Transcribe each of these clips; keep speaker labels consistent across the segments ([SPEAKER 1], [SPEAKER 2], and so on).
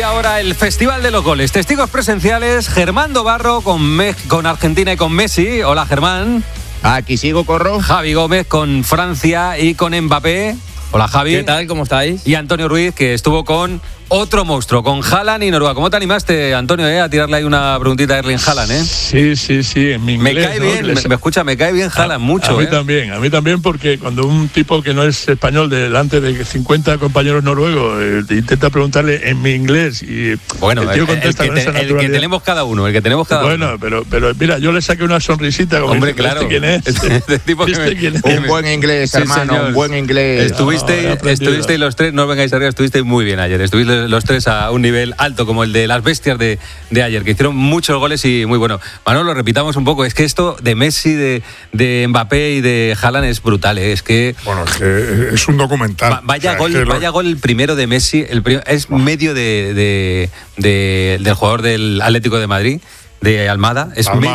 [SPEAKER 1] ahora el Festival de los Goles. Testigos presenciales, Germán Dobarro con Argentina y con Messi. Hola, Germán.
[SPEAKER 2] Aquí sigo, Corro.
[SPEAKER 1] Javi Gómez con Francia y con Mbappé. Hola, Javi.
[SPEAKER 3] ¿Qué tal? ¿Cómo estáis?
[SPEAKER 1] Y Antonio Ruiz, que estuvo con otro monstruo, con Haaland y Noruega. ¿Cómo te animaste, Antonio, a tirarle ahí una preguntita a Erling Haaland,
[SPEAKER 4] Sí, en mi inglés.
[SPEAKER 1] Me cae bien, me cae bien Haaland mucho.
[SPEAKER 4] A mí también, porque cuando un tipo que no es español delante de 50 compañeros noruegos intenta preguntarle en mi inglés y
[SPEAKER 1] bueno,
[SPEAKER 4] el tío contesta con esa naturalidad.
[SPEAKER 1] El que tenemos cada uno.
[SPEAKER 4] Bueno, pero mira, yo le saqué una sonrisita como
[SPEAKER 1] hombre, claro.
[SPEAKER 4] ¿Este quién es?
[SPEAKER 2] Un buen inglés, sí, hermano, señor. Un buen inglés.
[SPEAKER 1] Estuvisteis los tres, no os vengáis arriba, estuvisteis muy bien ayer. Estuvisteis los tres a un nivel alto, como el de las bestias de ayer, que hicieron muchos goles y muy bueno. Manolo, repitamos un poco, es que esto de Messi, de Mbappé y de Haaland es brutal, ¿eh? Es que
[SPEAKER 5] es un documental.
[SPEAKER 1] Vaya gol el primero de Messi, es medio del jugador del Atlético de Madrid, de Almada,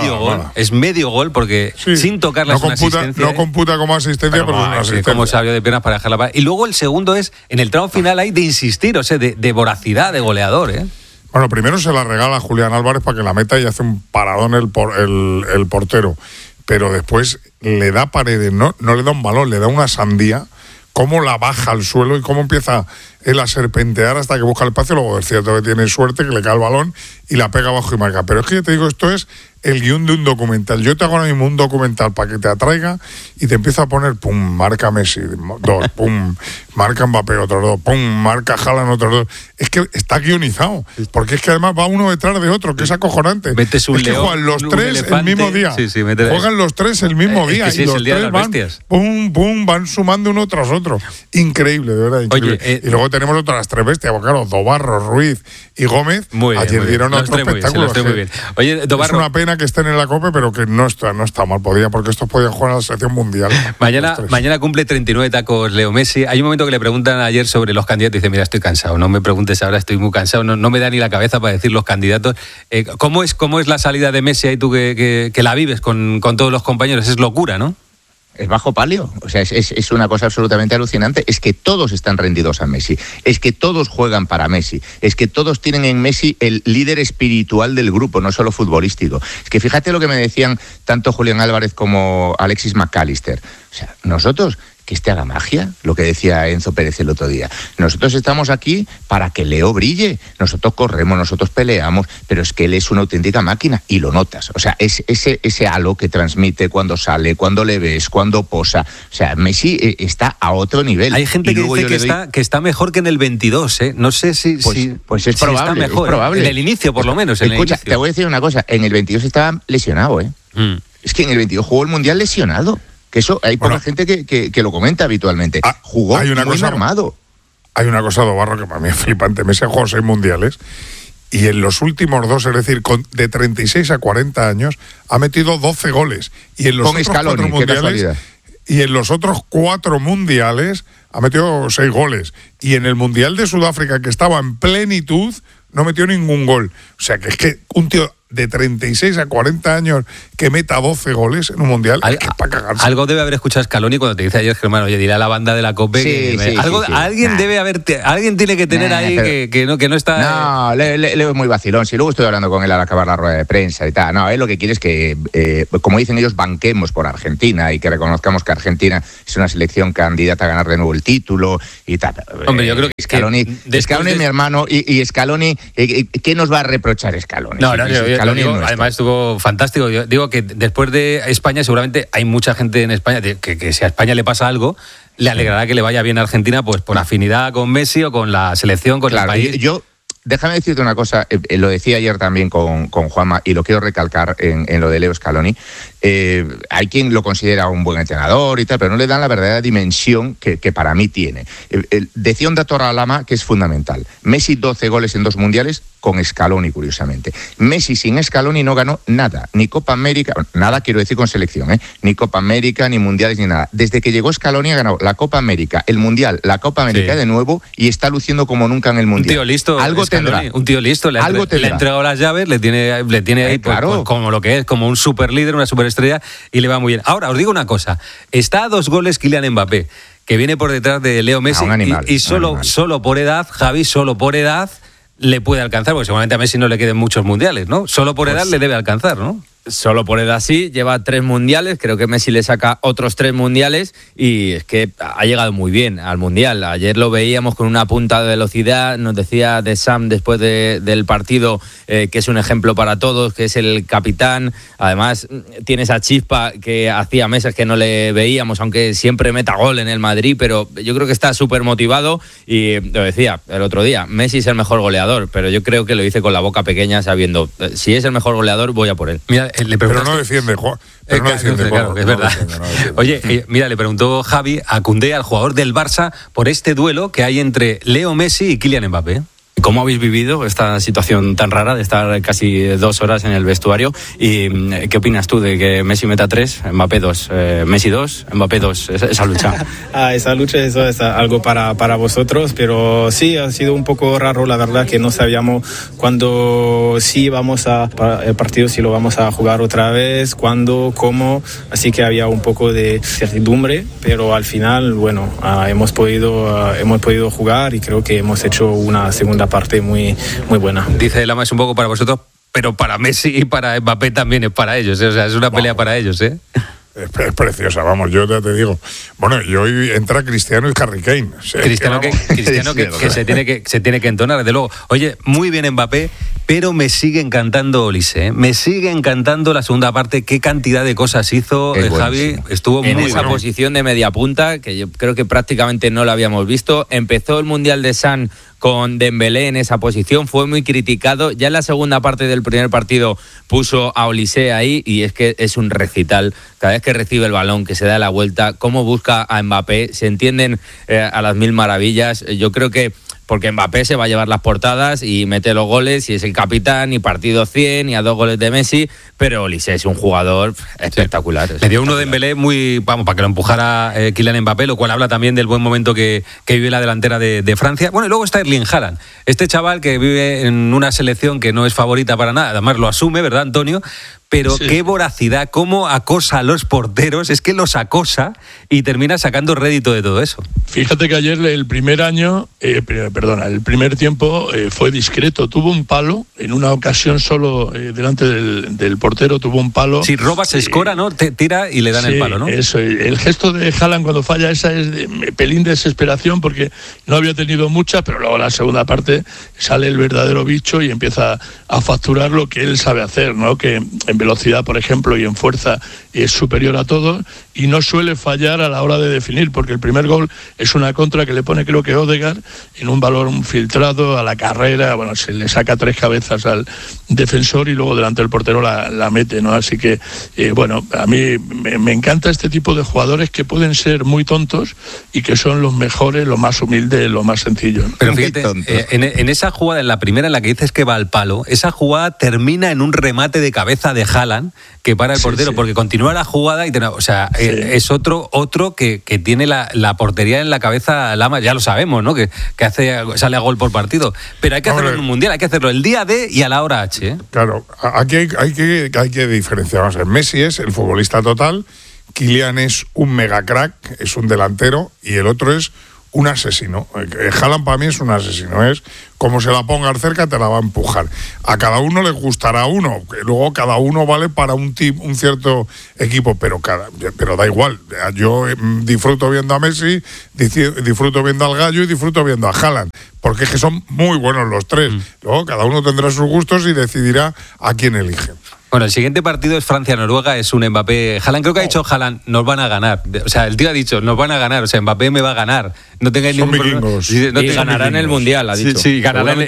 [SPEAKER 1] es medio gol porque sin tocarla es una asistencia.
[SPEAKER 5] No computa como asistencia, pero es una asistencia.
[SPEAKER 1] Como se abrió de piernas para dejarla. Y luego el segundo es, en el tramo final hay de insistir, o sea, de voracidad, de goleador, ¿eh?
[SPEAKER 5] Bueno, primero se la regala a Julián Álvarez para que la meta y hace un paradón el portero. Pero después le da Paredes, no le da un balón, le da una sandía, cómo la baja al suelo y cómo empieza él a serpentear hasta que busca el espacio. Luego es cierto que tiene suerte, que le cae el balón y la pega abajo y marca. Pero es que yo te digo, esto es el guión de un documental. Yo te hago ahora mismo un documental para que te atraiga y te empiezo a poner, pum, marca Messi, 2, pum, marca Mbappé, otros 2, pum, marca Haaland, otros 2. Es que está guionizado, porque es que además va uno detrás de otro, que es acojonante.
[SPEAKER 1] Es
[SPEAKER 5] que juegan los tres el mismo día. Juegan los tres el mismo día y los tres van, pum, pum, van sumando uno tras otro. Increíble, de verdad, increíble.
[SPEAKER 1] Oye,
[SPEAKER 5] y luego tenemos otras tres bestias, porque claro, Dobarro, Ruiz y Gómez, ayer dieron otro espectáculo.
[SPEAKER 1] Muy bien. Oye, Dobarro,
[SPEAKER 5] es una pena que estén en la COPE, pero que no está mal, porque estos podían jugar a la selección mundial.
[SPEAKER 1] Mañana cumple 39 tacos Leo Messi. Hay un momento que le preguntan ayer sobre los candidatos y dice, mira, estoy cansado, no me preguntes ahora, estoy muy cansado, no me da ni la cabeza para decir los candidatos. ¿Cómo es la salida de Messi ahí tú que la vives con todos los compañeros? Es locura, ¿no?
[SPEAKER 2] Es bajo palio, o sea, es una cosa absolutamente alucinante. Es que todos están rendidos a Messi, es que todos juegan para Messi, es que todos tienen en Messi el líder espiritual del grupo, no solo futbolístico. Es que fíjate lo que me decían tanto Julián Álvarez como Alexis McAllister. O sea, nosotros, que haga magia, lo que decía Enzo Pérez el otro día. Nosotros estamos aquí para que Leo brille. Nosotros corremos, nosotros peleamos, pero es que él es una auténtica máquina y lo notas. O sea, es ese halo que transmite cuando sale, cuando le ves, cuando posa. O sea, Messi está a otro nivel.
[SPEAKER 1] Hay gente que dice que está mejor que en el 22, ¿eh? No sé si
[SPEAKER 2] es probable,
[SPEAKER 1] está mejor.
[SPEAKER 2] Es probable.
[SPEAKER 1] En el inicio, por lo menos.
[SPEAKER 2] Escucha, te voy a decir una cosa. En el 22 estaba lesionado, ¿eh? Es que en el 22 jugó el Mundial lesionado. Que eso hay poca gente que lo comenta habitualmente. Jugó muy armado.
[SPEAKER 5] Hay una cosa, Dobarro, que para mí es flipante. Messi ha jugado 6 mundiales y en los últimos 2, es decir, de 36 a 40 años, ha metido 12 goles. Y en los
[SPEAKER 2] con Scaloni, qué casualidad.
[SPEAKER 5] Y en los otros 4 mundiales ha metido 6 goles. Y en el Mundial de Sudáfrica, que estaba en plenitud, no metió ningún gol. O sea, que es que un tío de 36 a 40 años que meta 12 goles en un mundial, es que es para cagarse.
[SPEAKER 1] Algo debe haber escuchado Scaloni cuando te dice ayer, Germán, oye, dile a la banda de la COPE alguien debe haber, alguien tiene que tener ahí que no está.
[SPEAKER 2] No, Leo es muy vacilón. Si luego estoy hablando con él al acabar la rueda de prensa y tal. No, él lo que quiere es que, como dicen ellos, banquemos por Argentina y que reconozcamos que Argentina es una selección candidata a ganar de nuevo el título y tal.
[SPEAKER 1] Hombre, yo creo que
[SPEAKER 2] Scaloni es mi hermano y Scaloni, ¿qué nos va a reprochar Scaloni?
[SPEAKER 1] No, además estuvo fantástico. Yo digo que después de España seguramente hay mucha gente en España que si a España le pasa algo, le alegrará que le vaya bien a Argentina, pues por afinidad con Messi o con la selección, con el país.
[SPEAKER 2] Déjame decirte una cosa, lo decía ayer también con Juanma y lo quiero recalcar en lo de Leo Scaloni. Hay quien lo considera un buen entrenador y tal, pero no le dan la verdadera dimensión que para mí tiene. Decía un dato a Lama que es fundamental. Messi 12 goles en 2 mundiales con Scaloni, curiosamente. Messi sin Scaloni no ganó nada, ni Copa América, nada quiero decir con selección, ni Copa América, ni mundiales, ni nada. Desde que llegó Scaloni ha ganado la Copa América, el Mundial, la Copa América de nuevo y está luciendo como nunca en el Mundial.
[SPEAKER 1] Un tío listo,
[SPEAKER 2] algo
[SPEAKER 1] Scaloni,
[SPEAKER 2] tendrá.
[SPEAKER 1] Un tío listo, le ha entregado las llaves, le tiene ahí
[SPEAKER 2] claro.
[SPEAKER 1] pues, como lo que es, como un super líder, una superestrella, y le va muy bien. Ahora, os digo una cosa, está a 2 goles Kylian Mbappé, que viene por detrás de Leo Messi,
[SPEAKER 2] un animal,
[SPEAKER 1] y solo por edad, Javi, solo por edad, le puede alcanzar, porque seguramente a Messi no le queden muchos mundiales, ¿no? Solo por edad le debe alcanzar, ¿no?
[SPEAKER 3] Solo por edad sí, lleva 3 mundiales, creo que Messi le saca otros 3 mundiales y es que ha llegado muy bien al mundial. Ayer lo veíamos con una punta de velocidad, nos decía de Sam después del partido que es un ejemplo para todos, que es el capitán. Además tiene esa chispa que hacía meses que no le veíamos, aunque siempre meta gol en el Madrid, pero yo creo que está súper motivado y lo decía el otro día, Messi es el mejor goleador, pero yo creo que lo dice con la boca pequeña sabiendo, si es el mejor goleador voy a por él.
[SPEAKER 1] Mira,
[SPEAKER 5] pero no defiende,
[SPEAKER 1] claro, es verdad. Oye, mira, le preguntó Javi a Koundé, al jugador del Barça, por este duelo que hay entre Leo Messi y Kylian Mbappé.
[SPEAKER 6] ¿Cómo habéis vivido esta situación tan rara de estar casi 2 horas en el vestuario? ¿Y qué opinas tú de que Messi meta 3, Mbappé 2, Messi 2, Mbappé 2, esa lucha?
[SPEAKER 7] Esa lucha, eso es algo para vosotros, pero sí, ha sido un poco raro, la verdad, que no sabíamos cuándo sí vamos el partido, si lo vamos a jugar otra vez, cuándo, cómo, así que había un poco de certidumbre, pero al final, bueno, hemos podido jugar y creo que hemos hecho una segunda parte muy, muy buena.
[SPEAKER 1] Dice Lama, es un poco para vosotros, pero para Messi y para Mbappé también es para ellos, ¿eh? O sea, es una pelea para ellos, ¿eh?
[SPEAKER 5] Es preciosa, vamos, yo ya te digo. Bueno, y hoy entra Cristiano y Harry Kane.
[SPEAKER 1] Cristiano que se tiene que entonar, desde luego. Oye, muy bien Mbappé, pero me sigue encantando Olise, ¿eh? Me sigue encantando la segunda parte. Qué cantidad de cosas hizo Javi. Estuvo
[SPEAKER 3] en
[SPEAKER 1] muy
[SPEAKER 3] esa
[SPEAKER 1] bueno.
[SPEAKER 3] posición de media punta, que yo creo que prácticamente no la habíamos visto. Empezó el Mundial de San con Dembélé en esa posición, fue muy criticado. Ya en la segunda parte del primer partido puso a Olise ahí y es que es un recital. Cada vez que recibe el balón, que se da la vuelta, cómo busca a Mbappé, se entienden a las mil maravillas. Yo creo que porque Mbappé se va a llevar las portadas y mete los goles y es el capitán y partido 100 y a 2 goles de Messi, pero Olise es un jugador espectacular.
[SPEAKER 1] Sí. Le dio uno de Dembélé muy, vamos, para que lo empujara Kylian Mbappé, lo cual habla también del buen momento que vive la delantera de Francia. Bueno, y luego está Erling Haaland, este chaval que vive en una selección que no es favorita para nada, además lo asume, ¿verdad, Antonio? Pero sí, qué voracidad, cómo acosa a los porteros, es que los acosa y termina sacando rédito de todo eso.
[SPEAKER 4] Fíjate que ayer el primer tiempo fue discreto, tuvo un palo, en una ocasión solo delante del portero tuvo un palo.
[SPEAKER 1] Si roba se escora, ¿no? Te tira y le dan el palo, ¿no?
[SPEAKER 4] Eso, el gesto de Haaland cuando falla esa es de pelín de desesperación porque no había tenido mucha, pero luego en la segunda parte sale el verdadero bicho y empieza a facturar lo que él sabe hacer, ¿no? Que en velocidad, por ejemplo, y en fuerza es superior a todos y no suele fallar a la hora de definir, porque el primer gol es una contra que le pone, creo que Odegaard, en un balón filtrado a la carrera, bueno, se le saca 3 cabezas al defensor y luego delante del portero la mete, ¿no? Así que, bueno, a mí me encanta este tipo de jugadores que pueden ser muy tontos y que son los mejores, los más humildes, los más sencillos, ¿no?
[SPEAKER 1] Pero fíjate, en esa jugada, en la primera en la que dices que va al palo, esa jugada termina en un remate de cabeza de Haaland que para el portero, porque continúa la jugada y es otro que tiene la portería en la cabeza, Lama, ya lo sabemos, ¿no? Que sale a gol por partido, pero hay que hacerlo en un mundial, hay que hacerlo el día D y a la hora H, ¿eh?
[SPEAKER 5] Claro, aquí hay que diferenciar. Vamos a ver, Messi es el futbolista total, Kylian es un mega crack, es un delantero y el otro es un asesino. Haaland para mí es un asesino, es como se la pongas cerca te la va a empujar. A cada uno le gustará uno, luego cada uno vale para un cierto equipo, pero da igual. Yo disfruto viendo a Messi, disfruto viendo al Gallo y disfruto viendo a Haaland, porque es que son muy buenos los tres. Luego cada uno tendrá sus gustos y decidirá a quién elige.
[SPEAKER 1] Bueno, el siguiente partido es Francia-Noruega, es un Mbappé. Haaland, creo que ha dicho Haaland, nos van a ganar. O sea, el tío ha dicho, nos van a ganar. O sea, Mbappé me va a ganar. No tengáis ningún problema.
[SPEAKER 3] Y ganarán el Mundial, ha dicho.
[SPEAKER 1] Sí, ganarán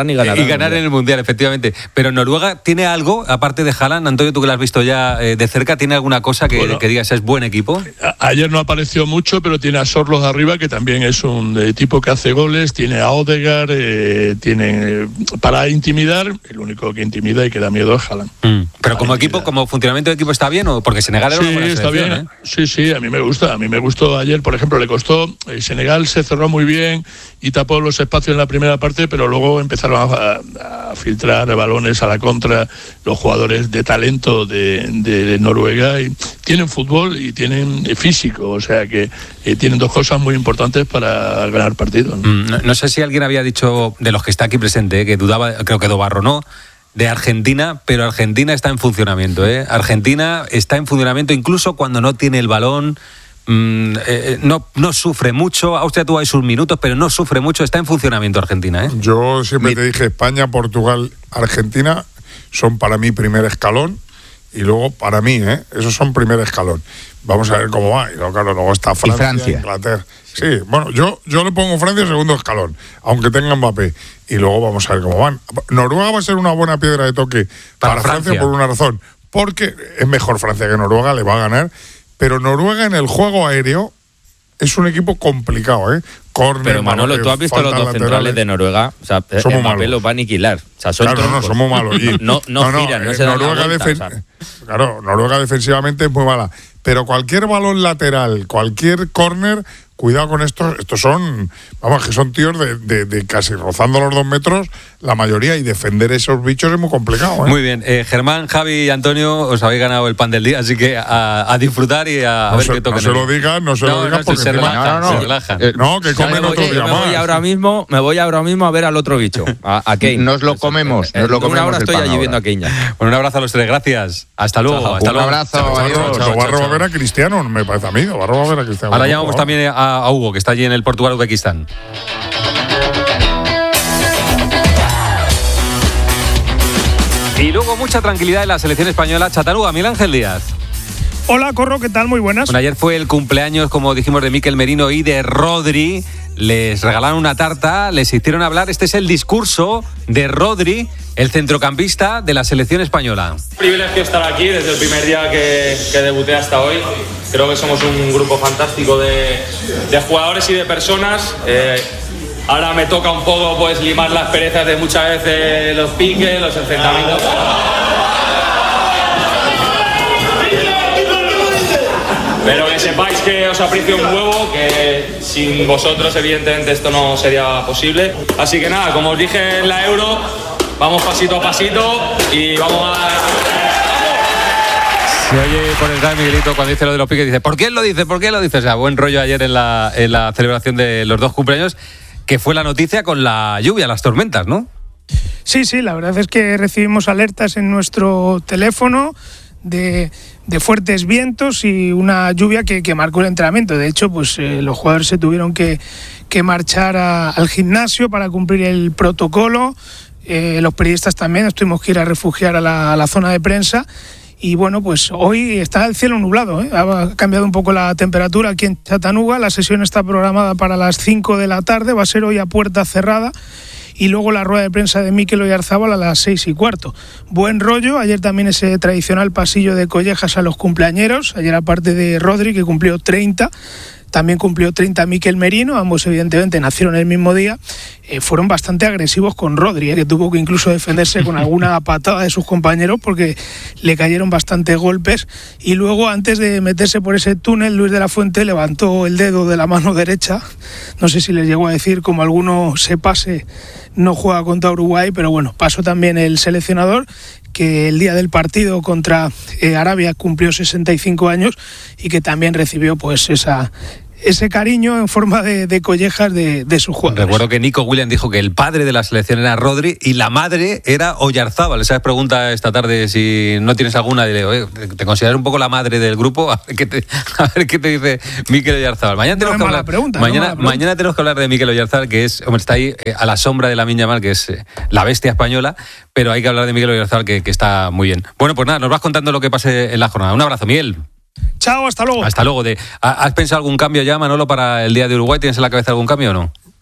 [SPEAKER 3] y
[SPEAKER 1] ganar en el Mundial, efectivamente. Pero Noruega tiene algo, aparte de Haaland, Antonio, tú que lo has visto ya de cerca, ¿tiene alguna cosa que digas es buen equipo?
[SPEAKER 4] Ayer no apareció mucho, pero tiene a Sorloth arriba, que también es un tipo que hace goles, tiene a Odegaard, tiene para intimidar, el único que intimida y que da miedo es Haaland.
[SPEAKER 1] Pero como equipo, como funcionamiento de equipo está bien, ¿o? Porque Senegal era una buena
[SPEAKER 4] está
[SPEAKER 1] selección,
[SPEAKER 4] bien. Sí, a mí me gusta. A mí me gustó ayer, por ejemplo, le costó. Senegal se cerró muy bien y tapó los espacios en la primera parte, pero luego empezaron a filtrar balones a la contra los jugadores de talento de Noruega, y tienen fútbol y tienen físico, o sea que tienen dos cosas muy importantes para ganar partidos, ¿no?
[SPEAKER 1] No sé si alguien había dicho, de los que está aquí presente, que dudaba, creo que Dobarro no, de Argentina, pero Argentina está en funcionamiento, ¿eh? Argentina está en funcionamiento incluso cuando no tiene el balón. No sufre mucho. Austria tuvo ahí sus minutos, pero no sufre mucho. Está en funcionamiento Argentina, ¿eh?
[SPEAKER 5] Yo siempre te dije, España, Portugal, Argentina son para mí primer escalón, y luego para mí, esos son primer escalón. Vamos a ver cómo va. Y luego está Francia, Inglaterra. Sí, bueno, yo le pongo Francia segundo escalón, aunque tenga Mbappé. Y luego vamos a ver cómo van. Noruega va a ser una buena piedra de toque para Francia por una razón. Porque es mejor Francia que Noruega, le va a ganar. Pero Noruega en el juego aéreo es un equipo complicado, ¿eh? Corner,
[SPEAKER 3] pero Manolo, ¿tú has visto los dos centrales de Noruega? O sea, Mbappé los va a aniquilar. O sea, son
[SPEAKER 5] no, somos malos. Y
[SPEAKER 3] no giran, no se dan la vuelta,
[SPEAKER 5] Claro, Noruega defensivamente es muy mala. Pero cualquier balón lateral, cualquier córner, cuidado con estos son, vamos, que son tíos de casi rozando los 2 metros, la mayoría, y defender esos bichos es muy complicado, ¿eh?
[SPEAKER 1] Muy bien, Germán, Javi y Antonio, os habéis ganado el pan del día, así que a disfrutar y a ver qué toca.
[SPEAKER 5] No se lo digan porque
[SPEAKER 1] se relajan.
[SPEAKER 5] No, que comen otro día más.
[SPEAKER 3] Me voy ahora mismo a ver al otro bicho, a Kane.
[SPEAKER 2] Nos lo comemos.
[SPEAKER 3] Una hora estoy allí viendo a Kane ya.
[SPEAKER 1] Bueno, un abrazo a los tres, gracias. Hasta luego.
[SPEAKER 2] Un abrazo, adiós.
[SPEAKER 5] Navarro va a ver a Cristiano, me parece a mí. Navarro va a ver a Cristiano.
[SPEAKER 1] Ahora llamamos también a Hugo, que está allí en el Portugal-Uzbekistán. Y luego mucha tranquilidad en la selección española. Chatanuga, Miguel Ángel Díaz.
[SPEAKER 8] Hola, Corro, ¿qué tal? Muy buenas.
[SPEAKER 1] Bueno, ayer fue el cumpleaños, como dijimos, de Mikel Merino y de Rodri. Les regalaron una tarta, les hicieron hablar. Este es el discurso de Rodri, el centrocampista de la selección española.
[SPEAKER 9] Un privilegio estar aquí desde el primer día que debuté hasta hoy. Creo que somos un grupo fantástico de jugadores y de personas. Ahora me toca un poco pues limar las perezas de muchas veces los piques, los enfrentamientos. Pero que sepáis que os aprecio un huevo, que sin vosotros evidentemente esto no sería posible. Así que nada, como os dije en la Euro, vamos pasito a pasito y vamos a...
[SPEAKER 1] Se oye por el Miguelito cuando dice lo de los piques, dice, ¿por qué lo dice? ¿Por qué lo dice? O sea, buen rollo ayer en la celebración de los 2 cumpleaños, que fue la noticia con la lluvia, las tormentas, ¿no?
[SPEAKER 8] Sí, la verdad es que recibimos alertas en nuestro teléfono de fuertes vientos y una lluvia que marcó el entrenamiento. De hecho, pues los jugadores se tuvieron que marchar al gimnasio para cumplir el protocolo. Los periodistas también nos tuvimos que ir a refugiar a la zona de prensa. Y bueno, pues hoy está el cielo nublado, ¿eh? Ha cambiado un poco la temperatura aquí en Chattanooga. La sesión está programada para las 5 de la tarde, va a ser hoy a puerta cerrada. Y luego la rueda de prensa de Mikel Oyarzábal a las 6:15. Buen rollo, ayer también ese tradicional pasillo de collejas a los cumpleañeros. Ayer, aparte de Rodri, que cumplió 30, también cumplió 30 Mikel Merino, ambos evidentemente nacieron el mismo día. Fueron bastante agresivos con Rodri, que tuvo que incluso defenderse con alguna patada de sus compañeros porque le cayeron bastantes golpes. Y luego, antes de meterse por ese túnel, Luis de la Fuente levantó el dedo de la mano derecha. No sé si les llegó a decir, como alguno se pase, no juega contra Uruguay, pero bueno, pasó también el seleccionador, que el día del partido contra Arabia cumplió 65 años y que también recibió pues ese cariño en forma de collejas de sus jugadores.
[SPEAKER 1] Recuerdo que Nico Williams dijo que el padre de la selección era Rodri y la madre era Oyarzábal. ¿Sabes? Pregunta esta tarde si no tienes alguna. Dile, ¿te consideras un poco la madre del grupo? A ver qué te dice Mikel Oyarzábal. Mañana tenemos que hablar de Mikel Oyarzábal, que está ahí a la sombra de Lamine Yamal, que es la bestia española, pero hay que hablar de Mikel Oyarzábal, que está muy bien. Bueno, pues nada, nos vas contando lo que pase en la jornada. Un abrazo, Miguel.
[SPEAKER 8] Chao, hasta luego.
[SPEAKER 1] Hasta luego. ¿Has pensado algún cambio ya, Manolo, para el día de Uruguay? ¿Tienes en la cabeza algún cambio o no?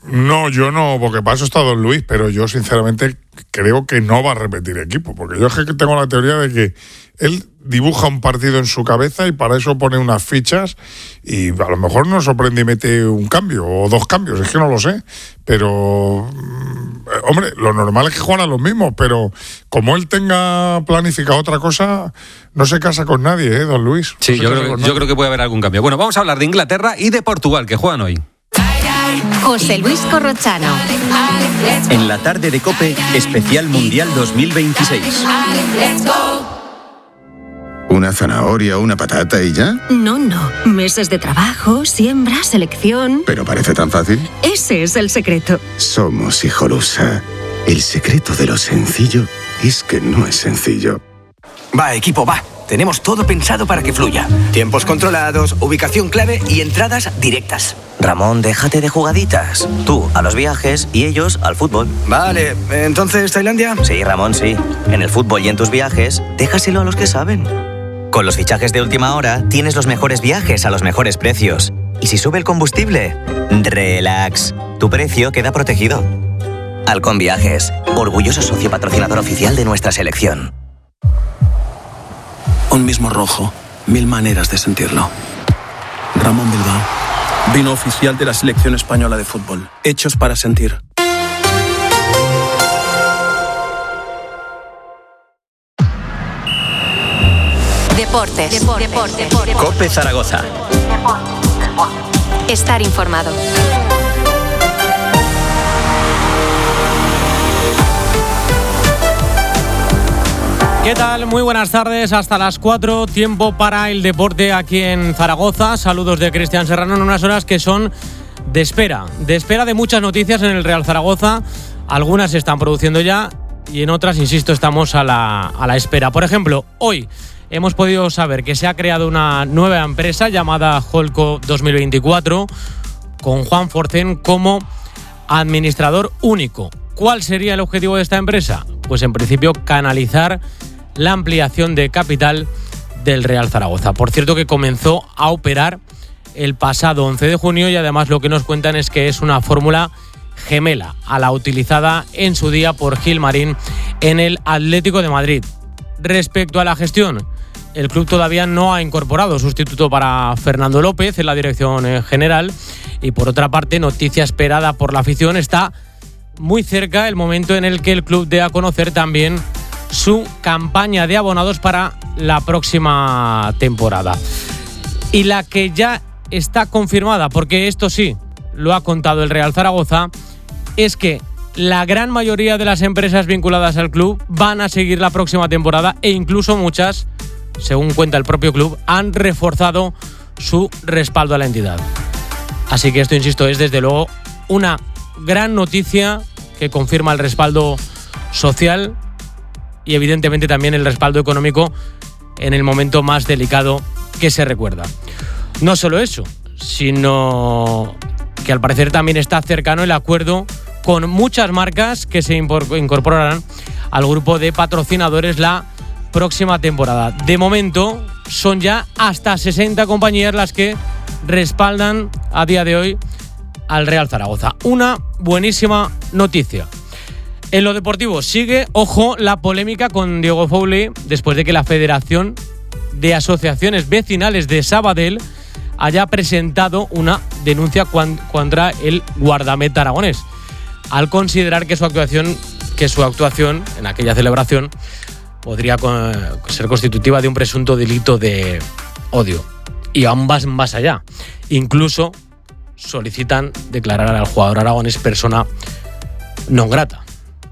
[SPEAKER 5] No, yo no, porque para eso está Don Luis, pero yo sinceramente creo que no va a repetir equipo, porque yo es que tengo la teoría de que él dibuja un partido en su cabeza y para eso pone unas fichas y a lo mejor nos sorprende y mete un cambio o 2 cambios, es que no lo sé, pero hombre, lo normal es que juegan a los mismos, pero como él tenga planificado otra cosa, no se casa con nadie, Don Luis.
[SPEAKER 1] Sí, yo creo que puede haber algún cambio. Bueno, vamos a hablar de Inglaterra y de Portugal, que juegan hoy.
[SPEAKER 10] José Luis Corrochano.
[SPEAKER 11] En la tarde de COPE, especial Mundial 2026.
[SPEAKER 12] ¿Una zanahoria o una patata y ya?
[SPEAKER 10] No. Meses de trabajo, siembra, selección.
[SPEAKER 12] ¿Pero parece tan fácil?
[SPEAKER 10] Ese es el secreto.
[SPEAKER 12] Somos Hijolusa. El secreto de lo sencillo es que no es sencillo.
[SPEAKER 13] Va, equipo, va. Tenemos todo pensado para que fluya. Tiempos controlados, ubicación clave y entradas directas.
[SPEAKER 14] Ramón, déjate de jugaditas. Tú a los viajes y ellos al fútbol.
[SPEAKER 13] Vale, ¿entonces Tailandia?
[SPEAKER 14] Sí, Ramón, sí. En el fútbol y en tus viajes, déjaselo a los que saben. Con los fichajes de última hora, tienes los mejores viajes a los mejores precios. Y si sube el combustible, relax. Tu precio queda protegido. Halcón Viajes, orgulloso socio patrocinador oficial de nuestra selección.
[SPEAKER 15] Un mismo rojo, 1000 maneras de sentirlo. Ramón Bilbao, vino oficial de la selección española de fútbol. Hechos para sentir.
[SPEAKER 10] Deportes.
[SPEAKER 11] COPE Zaragoza.
[SPEAKER 10] Estar informado.
[SPEAKER 16] ¿Qué tal? Muy buenas tardes, hasta las 4, tiempo para el deporte aquí en Zaragoza. Saludos de Cristian Serrano en unas horas que son de espera de muchas noticias en el Real Zaragoza. Algunas se están produciendo ya y en otras, insisto, estamos a la espera. Por ejemplo, hoy hemos podido saber que se ha creado una nueva empresa llamada Holco 2024 con Juan Forcén como administrador único. ¿Cuál sería el objetivo de esta empresa? Pues en principio canalizar la ampliación de capital del Real Zaragoza. Por cierto, que comenzó a operar el pasado 11 de junio y además lo que nos cuentan es que es una fórmula gemela a la utilizada en su día por Gil Marín en el Atlético de Madrid. Respecto a la gestión, el club todavía no ha incorporado sustituto para Fernando López en la dirección general y por otra parte, noticia esperada por la afición, está muy cerca el momento en el que el club dé a conocer también su campaña de abonados para la próxima temporada. Y la que ya está confirmada, porque esto sí lo ha contado el Real Zaragoza, es que la gran mayoría de las empresas vinculadas al club van a seguir la próxima temporada e incluso muchas, según cuenta el propio club, han reforzado su respaldo a la entidad. Así que esto, insisto, es desde luego una gran noticia que confirma el respaldo social y evidentemente también el respaldo económico en el momento más delicado que se recuerda. No solo eso, sino que al parecer también está cercano el acuerdo con muchas marcas que se incorporarán al grupo de patrocinadores la próxima temporada. De momento son ya hasta 60 compañías las que respaldan a día de hoy al Real Zaragoza. Una buenísima noticia. En lo deportivo sigue, ojo, la polémica con Diego Foley después de que la Federación de Asociaciones Vecinales de Sabadell haya presentado una denuncia contra el guardameta aragonés al considerar que su actuación en aquella celebración podría ser constitutiva de un presunto delito de odio. Y aún más allá. Incluso solicitan declarar al jugador aragonés persona non grata.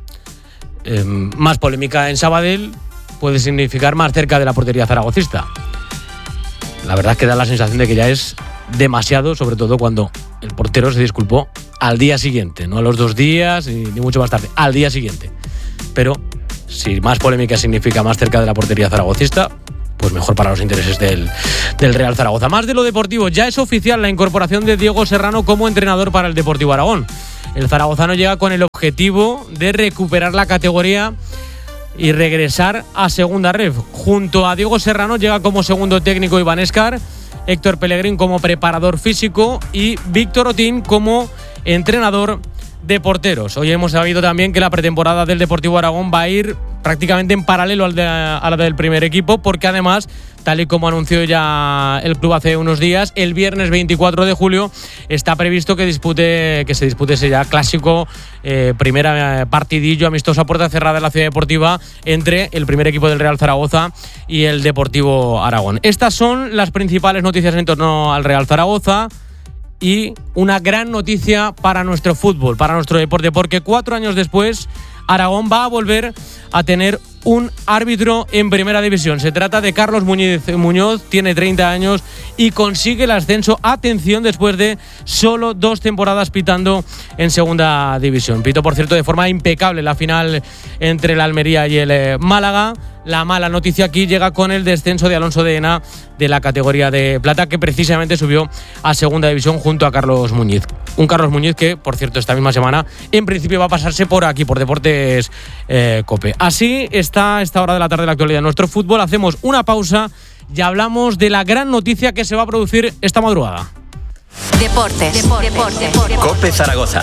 [SPEAKER 16] Más polémica en Sabadell puede significar más cerca de la portería zaragocista. La verdad es que da la sensación de que ya es demasiado, sobre todo cuando el portero se disculpó al día siguiente, no a los 2 días ni mucho más tarde, al día siguiente. Pero si más polémica significa más cerca de la portería zaragocista, pues mejor para los intereses del Real Zaragoza. Más de lo deportivo, ya es oficial la incorporación de Diego Serrano como entrenador para el Deportivo Aragón. El zaragozano llega con el objetivo de recuperar la categoría y regresar a Segunda Ref. Junto a Diego Serrano llega como segundo técnico Iván Escar, Héctor Pellegrín como preparador físico y Víctor Otín como entrenador de porteros. Hoy hemos sabido también que la pretemporada del Deportivo Aragón va a ir prácticamente en paralelo a la del primer equipo, porque además, tal y como anunció ya el club hace unos días, el viernes 24 de julio está previsto que se dispute ese ya clásico primera partidillo amistoso a puerta cerrada en la Ciudad Deportiva entre el primer equipo del Real Zaragoza y el Deportivo Aragón. Estas son las principales noticias en torno al Real Zaragoza. Y una gran noticia para nuestro fútbol, para nuestro deporte, porque 4 años después Aragón va a volver a tener un árbitro en primera división. Se trata de Carlos Muñoz, tiene 30 años y consigue el ascenso, atención, después de solo 2 temporadas pitando en segunda división. Pitó, por cierto, de forma impecable la final entre el Almería y el Málaga. La mala noticia aquí llega con el descenso de Alonso de Ena de la categoría de plata, que precisamente subió a segunda división junto a Carlos Muñiz. Un Carlos Muñiz que, por cierto, esta misma semana en principio va a pasarse por aquí, por Deportes COPE. Así está esta hora de la tarde de la actualidad de nuestro fútbol. Hacemos una pausa y hablamos de la gran noticia que se va a producir esta madrugada.
[SPEAKER 17] Deportes.
[SPEAKER 11] COPE Zaragoza.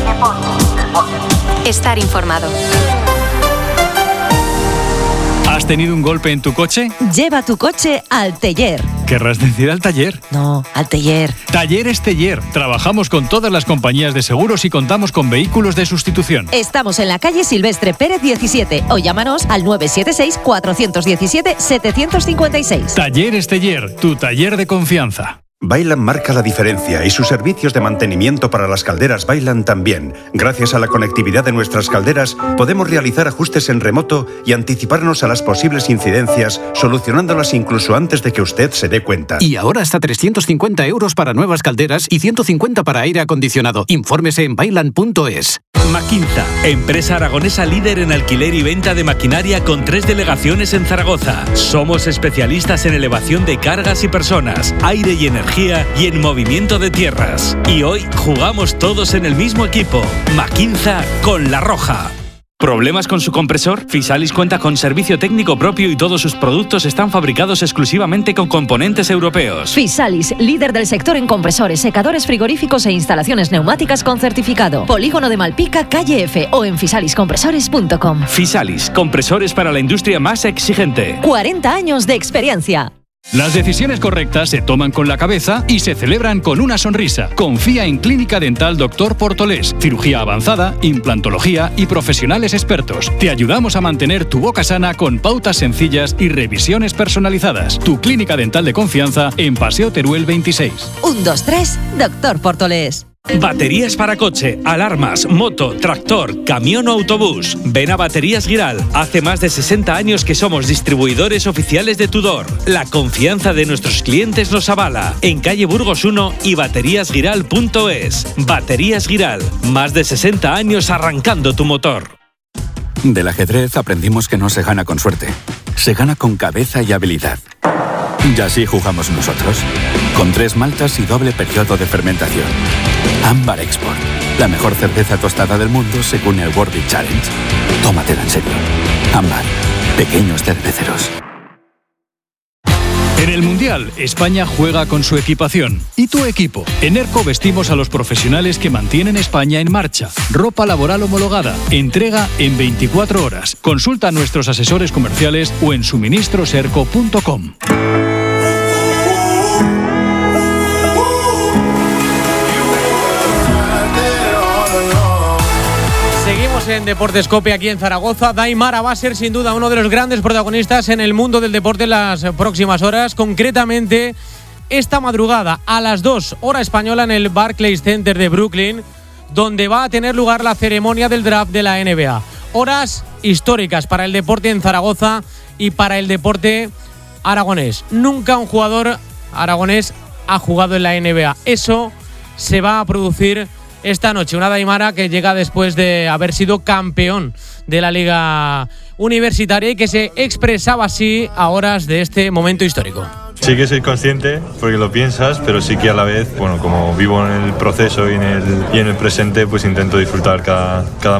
[SPEAKER 17] Estar informado.
[SPEAKER 18] ¿Has tenido un golpe en tu coche?
[SPEAKER 19] Lleva tu coche al taller.
[SPEAKER 18] ¿Querrás decir al taller?
[SPEAKER 19] No, al taller.
[SPEAKER 18] Talleres Teller. Trabajamos con todas las compañías de seguros y contamos con vehículos de sustitución.
[SPEAKER 19] Estamos en la calle Silvestre Pérez 17 o llámanos al 976-417-756.
[SPEAKER 18] Talleres Teller, tu taller de confianza.
[SPEAKER 12] Vaillant marca la diferencia y sus servicios de mantenimiento para las calderas Vaillant también. Gracias a la conectividad de nuestras calderas, podemos realizar ajustes en remoto y anticiparnos a las posibles incidencias, solucionándolas incluso antes de que usted se dé cuenta.
[SPEAKER 20] Y ahora hasta 350 euros para nuevas calderas y 150 para aire acondicionado. Infórmese en vaillant.es.
[SPEAKER 21] Maquinza, empresa aragonesa líder en alquiler y venta de maquinaria con 3 delegaciones en Zaragoza. Somos especialistas en elevación de cargas y personas, aire y energía y en movimiento de tierras. Y hoy jugamos todos en el mismo equipo. Maquinza con La Roja. ¿Problemas con su compresor? Fisalis cuenta con servicio técnico propio y todos sus productos están fabricados exclusivamente con componentes europeos.
[SPEAKER 19] Fisalis, líder del sector en compresores, secadores frigoríficos e instalaciones neumáticas con certificado. Polígono de Malpica, calle F o en fisaliscompresores.com.
[SPEAKER 21] Fisalis, compresores para la industria más exigente.
[SPEAKER 19] 40 años de experiencia.
[SPEAKER 18] Las decisiones correctas se toman con la cabeza y se celebran con una sonrisa. Confía en Clínica Dental Dr. Portolés. Cirugía avanzada, implantología y profesionales expertos. Te ayudamos a mantener tu boca sana con pautas sencillas y revisiones personalizadas. Tu clínica dental de confianza en Paseo Teruel 26.
[SPEAKER 19] 1, 2, 3, Dr. Portolés.
[SPEAKER 21] Baterías para coche, alarmas, moto, tractor, camión o autobús. Ven a Baterías Giral. Hace más de 60 años que somos distribuidores oficiales de Tudor. La confianza de nuestros clientes nos avala. En calle Burgos 1 y bateríasgiral.es. Baterías Giral. Más de 60 años arrancando tu motor.
[SPEAKER 22] Del ajedrez aprendimos que no se gana con suerte. Se gana con cabeza y habilidad. Y así jugamos nosotros, con 3 maltas y doble periodo de fermentación. Ámbar Export, la mejor cerveza tostada del mundo según el World Beer Challenge. Tómatela en serio. Ámbar, pequeños cerveceros.
[SPEAKER 18] En el Mundial, España juega con su equipación. ¿Y tu equipo? En ERCO vestimos a los profesionales que mantienen España en marcha. Ropa laboral homologada. Entrega en 24 horas. Consulta a nuestros asesores comerciales o en suministroserco.com.
[SPEAKER 16] En Deportes COPE aquí en Zaragoza. Daimara va a ser sin duda uno de los grandes protagonistas en el mundo del deporte en las próximas horas, concretamente esta madrugada a las 2 hora española en el Barclays Center de Brooklyn, donde va a tener lugar la ceremonia del draft de la NBA. Horas históricas para el deporte en Zaragoza y para el deporte aragonés. Nunca un jugador aragonés ha jugado en la NBA. Eso se va a producir esta noche, una Daimara que llega después de haber sido campeón de la Liga Universitaria y que se expresaba así a horas de este momento histórico.
[SPEAKER 23] Sí que soy consciente, porque lo piensas, pero sí que a la vez, bueno, como vivo en el proceso y en el presente, pues intento disfrutar cada